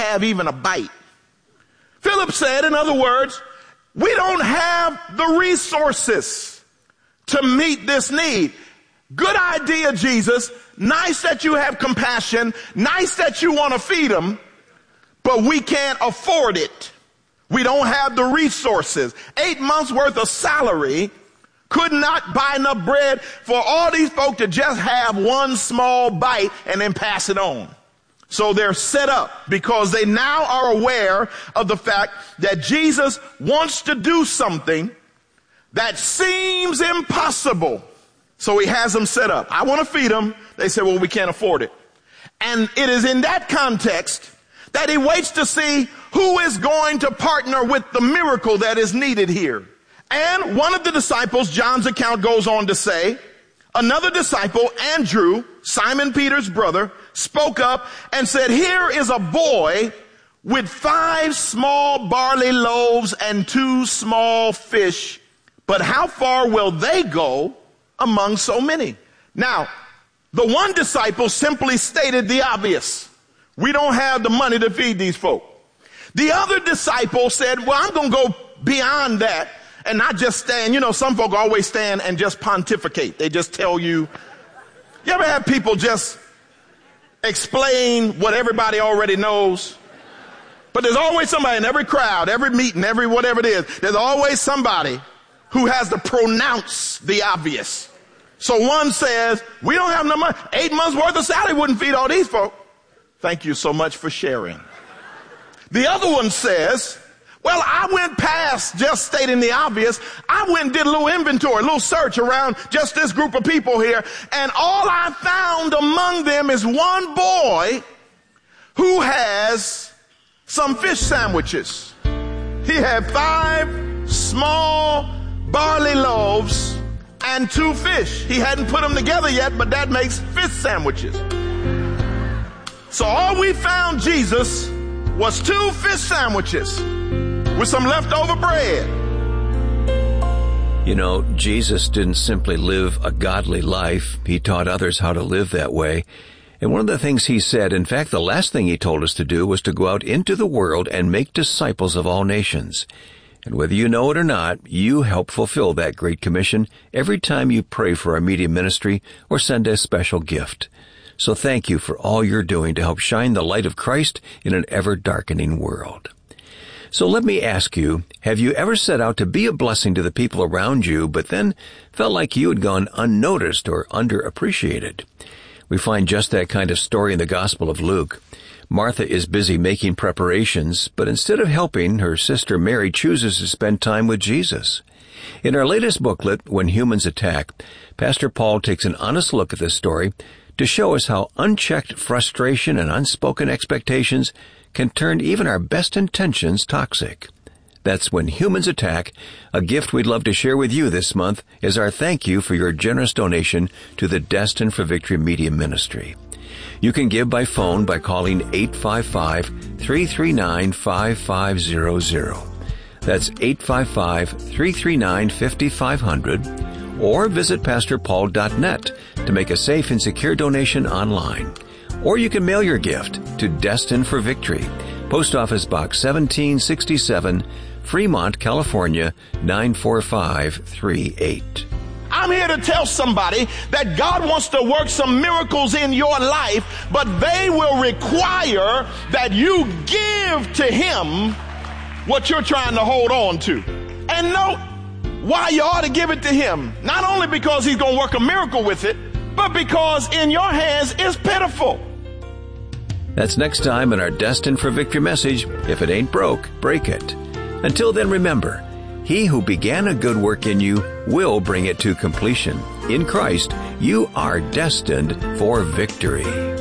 have even a bite. Philip said, in other words, we don't have the resources to meet this need. Good idea, Jesus. Nice that you have compassion. Nice that you want to feed them, but we can't afford it. We don't have the resources. 8 months worth of salary could not buy enough bread for all these folk to just have one small bite and then pass it on. So they're set up because they now are aware of the fact that Jesus wants to do something that seems impossible. So he has them set up. I want to feed them. They say, well, we can't afford it. And it is in that context that he waits to see who is going to partner with the miracle that is needed here. And one of the disciples, John's account goes on to say, another disciple, Andrew, Simon Peter's brother, spoke up and said, here is a boy with 5 small barley loaves and 2 small fish, but how far will they go among so many? Now, the one disciple simply stated the obvious. We don't have the money to feed these folk. The other disciple said, well, I'm going to go beyond that and not just stand. You know, some folk always stand and just pontificate. They just tell you. You ever have people just explain what everybody already knows? But there's always somebody in every crowd, every meeting, every whatever it is. There's always somebody who has to pronounce the obvious. So one says, we don't have no money. 8 months worth of salary wouldn't feed all these folk. Thank you so much for sharing. The other one says, well, I went past just stating the obvious. I went and did a little inventory, a little search around just this group of people here. And all I found among them is one boy who has some fish sandwiches. He had 5 small barley loaves and 2 fish. He hadn't put them together yet, but that makes fish sandwiches. So all we found, Jesus, was 2 fish sandwiches with some leftover bread. You know, Jesus didn't simply live a godly life. He taught others how to live that way. And one of the things he said, in fact, the last thing he told us to do was to go out into the world and make disciples of all nations. And whether you know it or not, you help fulfill that great commission every time you pray for our media ministry or send a special gift. So thank you for all you're doing to help shine the light of Christ in an ever-darkening world. So let me ask you, have you ever set out to be a blessing to the people around you, but then felt like you had gone unnoticed or underappreciated? We find just that kind of story in the Gospel of Luke. Martha is busy making preparations, but instead of helping, her sister Mary chooses to spend time with Jesus. In our latest booklet, When Humans Attack, Pastor Paul takes an honest look at this story to show us how unchecked frustration and unspoken expectations can turn even our best intentions toxic. That's When Humans Attack, a gift we'd love to share with you this month as our thank you for your generous donation to the Destined for Victory Media Ministry. You can give by phone by calling 855-339-5500. That's 855-339-5500. Or visit pastorpaul.net to make a safe and secure donation online. Or you can mail your gift to Destined for Victory, Post Office Box 1767, Fremont, California, 94538. I'm here to tell somebody that God wants to work some miracles in your life, but they will require that you give to Him what you're trying to hold on to. And note why you ought to give it to Him. Not only because He's going to work a miracle with it, but because in your hands is pitiful. That's next time in our Destined for Victory message, If It Ain't Broke, Break It. Until then, remember, He who began a good work in you will bring it to completion. In Christ, you are destined for victory.